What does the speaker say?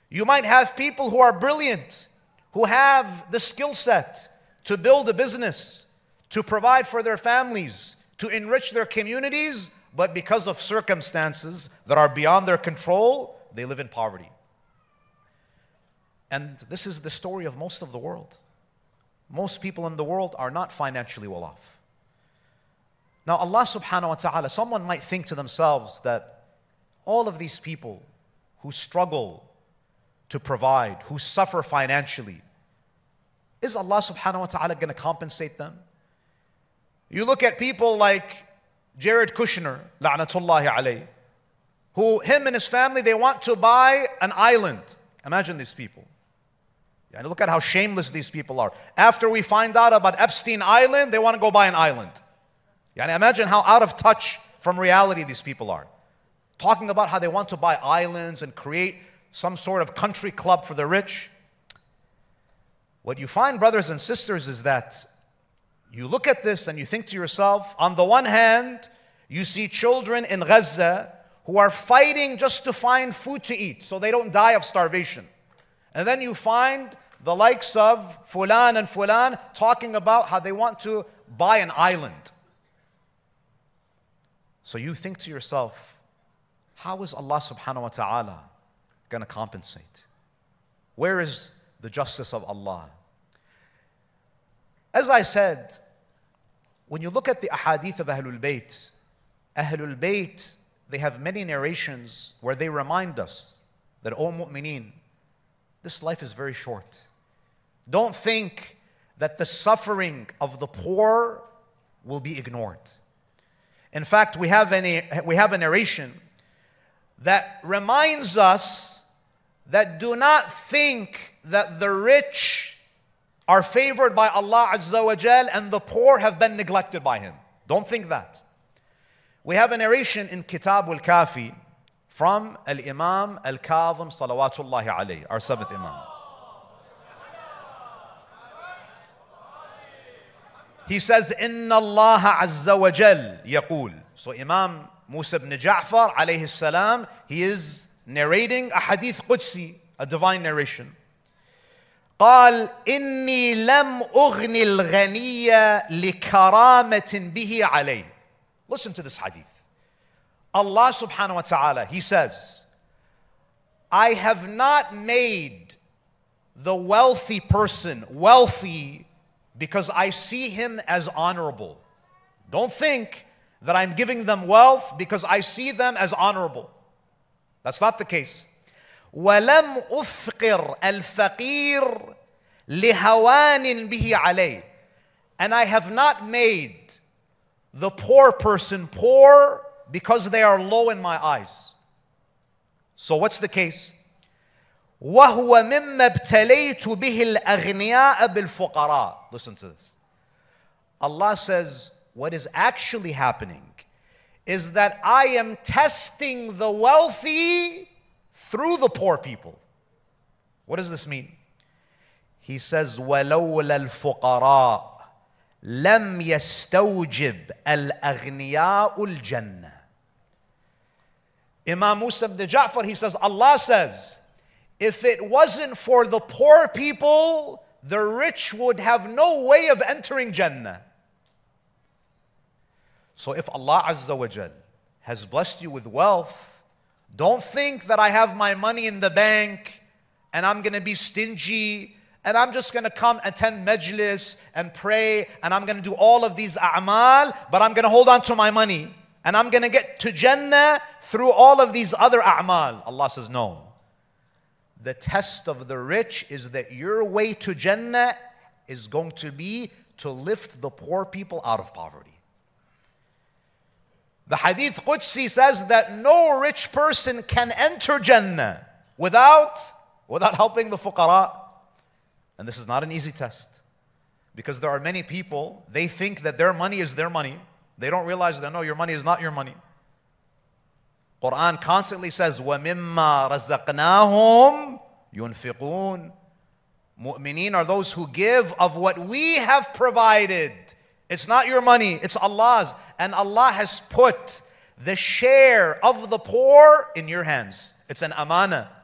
You might have people who are brilliant, who have the skill set to build a business, to provide for their families, to enrich their communities, but because of circumstances that are beyond their control, they live in poverty. And this is the story of most of the world. Most people in the world are not financially well off. Now Allah subhanahu wa ta'ala, someone might think to themselves that all of these people who struggle to provide, who suffer financially, is Allah subhanahu wa ta'ala going to compensate them? You look at people like Jared Kushner, la'natullahi alayh, who him and his family, they want to buy an island. Imagine these people. And look at how shameless these people are. After we find out about Epstein Island, they want to go buy an island. And imagine how out of touch from reality these people are. Talking about how they want to buy islands and create some sort of country club for the rich. What you find, brothers and sisters, is that you look at this and you think to yourself, on the one hand, you see children in Gaza who are fighting just to find food to eat so they don't die of starvation. And then you find the likes of Fulan and Fulan talking about how they want to buy an island. So you think to yourself, how is Allah subhanahu wa ta'ala going to compensate? Where is the justice of Allah? As I said, when you look at the ahadith of Ahlul Bayt, they have many narrations where they remind us that, O mu'mineen, this life is very short. Don't think that the suffering of the poor will be ignored. In fact, we have a narration that reminds us that do not think that the rich are favored by Allah Azza wa Jal and the poor have been neglected by Him. Don't think that. We have a narration in Kitab al-Kafi from Al-Imam Al-Kadhim Salawatullahi alayhi, our seventh Imam. He says, Inna Allah Azza wa Jal yaqul. So Imam Musa ibn Ja'far alayhi salam, he is narrating a hadith Qudsi, a divine narration. قال إني لم أغني الغني لكرامة به عليه. Listen to this hadith. Allah subhanahu wa ta'ala, He says, I have not made the wealthy person wealthy because I see him as honorable. Don't think that I'm giving them wealth because I see them as honorable. That's not the case. وَلَمْ أُفْقِرْ الْفَقِيرِ لِهَوَانٍ بِهِ عَلَيْهِ. And I have not made the poor person poor because they are low in my eyes. So what's the case? وَهُوَ مِمَّا ابْتَلَيْتُ بِهِ الْأَغْنِيَاءَ بِالْفُقَرَاءِ. Listen to this. Allah says, what is actually happening is that I am testing the wealthy through the poor people. What does this mean? He says, وَلَوْلَا الْفُقَرَاءِ لَمْ يَسْتَوْجِبْ الْأَغْنِيَاءُ الْجَنَّةِ. Imam Musa ibn Ja'far, he says, Allah says, if it wasn't for the poor people, the rich would have no way of entering Jannah. So if Allah Azza wa Jal has blessed you with wealth, don't think that I have my money in the bank and I'm going to be stingy and I'm just going to come attend majlis and pray and I'm going to do all of these a'mal, but I'm going to hold on to my money and I'm going to get to Jannah through all of these other a'mal. Allah says, no. The test of the rich is that your way to Jannah is going to be to lift the poor people out of poverty. The Hadith Qudsi says that no rich person can enter Jannah without helping the fuqara. And this is not an easy test. Because there are many people, they think that their money is their money. They don't realize that no, your money is not your money. Quran constantly says, وَمِمَّا رَزَقْنَاهُمْ يُنْفِقُونَ. Mu'mineen are those who give of what we have provided. It's not your money, it's Allah's. And Allah has put the share of the poor in your hands. It's an amana.